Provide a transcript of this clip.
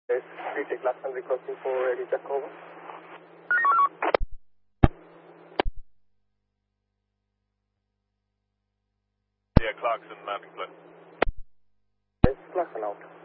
Yes, retake last time requesting for ready check over. Yeah, Clarkson landing plane. Yes, Clarkson out.